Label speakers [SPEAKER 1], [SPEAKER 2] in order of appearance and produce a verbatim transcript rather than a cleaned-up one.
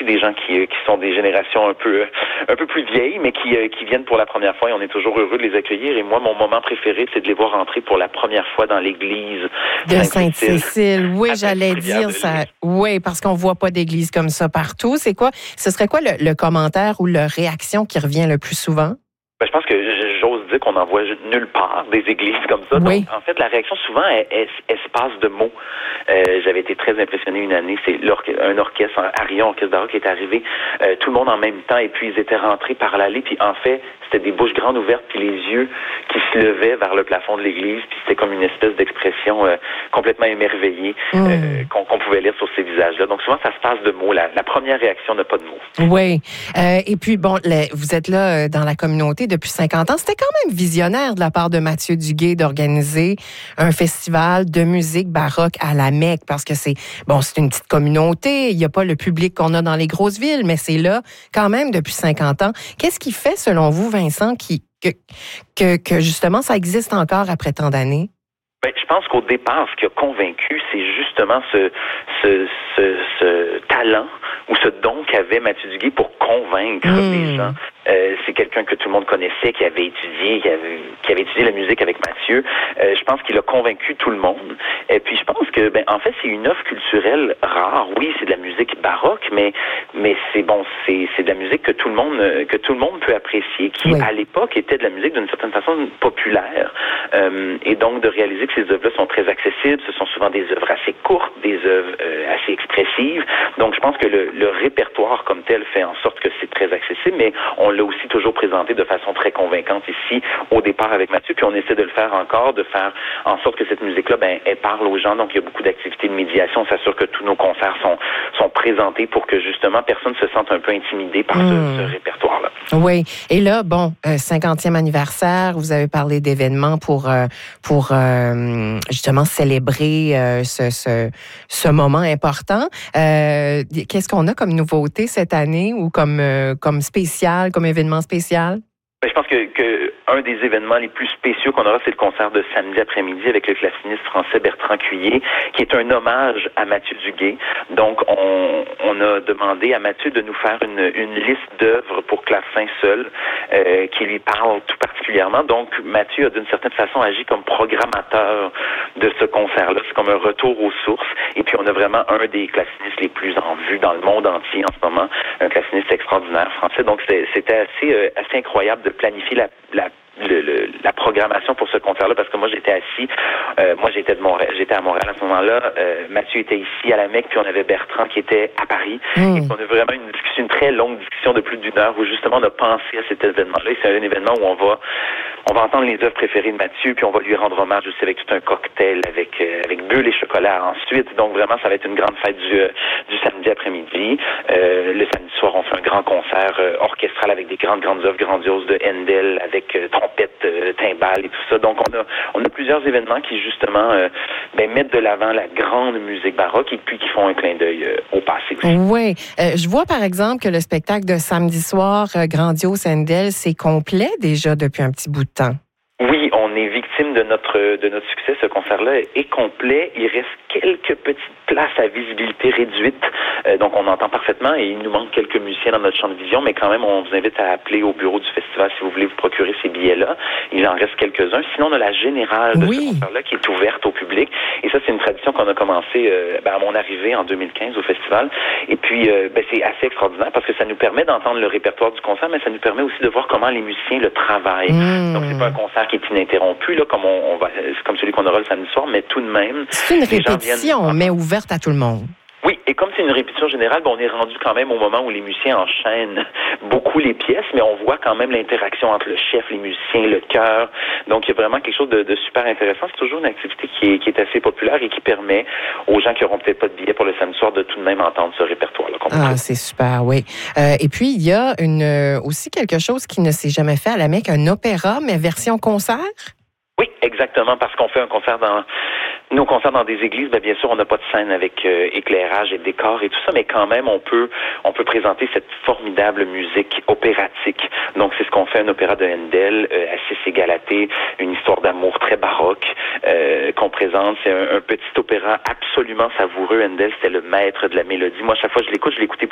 [SPEAKER 1] des gens qui, qui sont des générations un peu un peu plus vieilles, mais qui, qui viennent pour la première fois et on est toujours heureux de les accueillir. Et moi, mon moment préféré, c'est de les voir rentrer pour la première fois dans l'église
[SPEAKER 2] de Sainte-Cécile. Oui, j'allais dire ça. Oui, parce qu'on voit pas d'église comme ça partout. C'est quoi? Ce serait quoi le, le commentaire ou la réaction qui revient le plus souvent?
[SPEAKER 1] Ben, je pense que j'ose dire qu'on n'en voit nulle part des églises comme ça.
[SPEAKER 2] Oui.
[SPEAKER 1] Donc, en fait, la réaction, souvent, elle, elle, elle se passe de mots. Euh, j'avais été très impressionné une année. C'est un orchestre, un Arion Orchestre baroque qui est arrivé, euh, tout le monde en même temps, et puis ils étaient rentrés par l'allée, puis en fait, c'était des bouches grandes ouvertes, puis les yeux qui se levaient vers le plafond de l'église, puis c'était comme une espèce d'expression euh, complètement émerveillée mmh. euh, qu'on qu'on pouvait lire sur ces visages-là. Donc, souvent, ça se passe de mots. La, la première réaction n'a pas de mots.
[SPEAKER 2] Oui. Euh, et puis, bon, les, vous êtes là euh, dans la communauté depuis cinquante ans. C'était quand même visionnaire de la part de Mathieu Duguay d'organiser un festival de musique baroque à la Mecque, parce que c'est, bon, c'est une petite communauté, il n'y a pas le public qu'on a dans les grosses villes, mais c'est là quand même depuis cinquante ans. Qu'est-ce qui fait, selon vous, Vincent, qui, que, que, que justement ça existe encore après tant d'années?
[SPEAKER 1] Ben, je pense qu'au départ, ce qui a convaincu, c'est justement ce, ce, ce, ce talent ou ce don qu'avait Mathieu Duguay pour convaincre mmh. les gens. Euh, c'est quelqu'un que tout le monde connaissait, qui avait étudié, qui avait, qui avait étudié la musique avec Mathieu. Euh, je pense qu'il a convaincu tout le monde. Et puis je pense que, ben, en fait, c'est une offre culturelle rare. Oui, c'est de la musique baroque, mais mais c'est bon, c'est c'est de la musique que tout le monde que tout le monde peut apprécier, qui oui. à l'époque était de la musique d'une certaine façon populaire. Euh, et donc de réaliser que ces œuvres-là sont très accessibles, ce sont souvent des œuvres assez courtes, des œuvres euh, assez expressives. Donc je pense que le, le répertoire comme tel fait en sorte que c'est très accessible, mais on l'a aussi toujours présenté de façon très convaincante ici, au départ avec Mathieu, puis on essaie de le faire encore, de faire en sorte que cette musique-là, ben, elle parle aux gens, donc il y a beaucoup d'activités de médiation, on s'assure que tous nos concerts sont, sont présentés pour que justement personne se sente un peu intimidé par mmh. ce, ce répertoire-là.
[SPEAKER 2] Oui, et là, bon, euh, cinquantième anniversaire, vous avez parlé d'événements pour, euh, pour euh, justement célébrer euh, ce, ce, ce moment important. Euh, qu'est-ce qu'on a comme nouveauté cette année ou comme, euh, comme spécial, comme événement spécial?
[SPEAKER 1] Ben, je pense que, que un des événements les plus spéciaux qu'on aura, c'est le concert de samedi après-midi avec le claveciniste français Bertrand Cuillet, qui est un hommage à Mathieu Duguay. Donc, on, on a demandé à Mathieu de nous faire une, une liste d'œuvres pour clavecin seul, euh, qui lui parle tout particulièrement. Donc, Mathieu a d'une certaine façon agi comme programmateur de ce concert-là. C'est comme un retour aux sources. Et puis, on a vraiment un des clavecinistes les plus en vue dans le monde entier en ce moment, un claveciniste extraordinaire français. Donc, c'était, c'était assez, euh, assez incroyable de planifier la, la Le, le, la programmation pour ce concert-là, parce que moi j'étais assis, euh, moi j'étais de Montréal, j'étais à Montréal à ce moment-là, euh, Mathieu était ici à la Mecque, puis on avait Bertrand qui était à Paris, mmh. et on a vraiment une discussion, une très longue discussion de plus d'une heure où justement on a pensé à cet événement-là. Et c'est un événement où on va on va entendre les œuvres préférées de Mathieu, puis on va lui rendre hommage aussi avec tout un cocktail, avec euh, avec bulles et chocolat ensuite. Donc vraiment ça va être une grande fête du, euh, du samedi après-midi. Euh, le samedi soir on fait un grand concert euh, orchestral avec des grandes grandes œuvres grandioses de Handel, avec euh, trompette, euh, timbales et tout ça. Donc, on a, on a plusieurs événements qui, justement, euh, ben, mettent de l'avant la grande musique baroque et puis qui font un clin d'œil euh, au passé aussi.
[SPEAKER 2] Oui. Euh, je vois, par exemple, que le spectacle de samedi soir, euh, Grandiose Handel, c'est complet déjà depuis un petit bout de temps.
[SPEAKER 1] Oui, on est victime de notre de notre succès. Ce concert-là est complet. Il reste quelques petites places à visibilité réduite. Euh, donc, on entend parfaitement et il nous manque quelques musiciens dans notre champ de vision, mais quand même, on vous invite à appeler au bureau du festival si vous voulez vous procurer ces billets-là. Il en reste quelques-uns. Sinon, on a la générale de oui. ce concert-là qui est ouverte au public. Et ça, c'est une tradition qu'on a commencé euh, ben, à mon arrivée en deux mille quinze au festival. Et puis, euh, ben, c'est assez extraordinaire parce que ça nous permet d'entendre le répertoire du concert, mais ça nous permet aussi de voir comment les musiciens le travaillent. Mmh. Donc, c'est pas un concert qui est ininterrompu, là, comme on, on va, c'est comme celui qu'on aura le samedi soir, mais tout de même.
[SPEAKER 2] C'est une répétition, viennent... mais ouverte à tout le monde.
[SPEAKER 1] Oui, et comme c'est une répétition générale, ben on est rendu quand même au moment où les musiciens enchaînent beaucoup les pièces, mais on voit quand même l'interaction entre le chef, les musiciens, le chœur. Donc, il y a vraiment quelque chose de, de super intéressant. C'est toujours une activité qui est, qui est assez populaire et qui permet aux gens qui n'auront peut-être pas de billets pour le samedi soir de tout de même entendre ce répertoire-là.
[SPEAKER 2] Ah, c'est super, oui. Euh, et puis, il y a une, aussi quelque chose qui ne s'est jamais fait à la Mecque, un opéra, mais version concert?
[SPEAKER 1] Oui, exactement, parce qu'on fait un concert dans... Nos concerts dans des églises, ben, bien sûr, on n'a pas de scène avec euh, éclairage et décor et tout ça, mais quand même, on peut on peut présenter cette formidable musique opératique. Donc, c'est ce qu'on fait, un opéra de Handel, euh, Assis et Galatée, une histoire d'amour très baroque euh, qu'on présente. C'est un, un petit opéra absolument savoureux. Handel, c'était le maître de la mélodie. Moi, chaque fois que je l'écoute, je l'écoutais